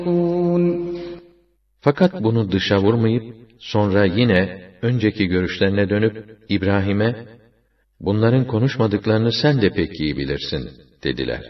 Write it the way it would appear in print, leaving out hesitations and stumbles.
Fakat bunu dışa vurmayıp, sonra yine önceki görüşlerine dönüp, İbrahim'e, bunların konuşmadıklarını sen de pek iyi bilirsin, dediler.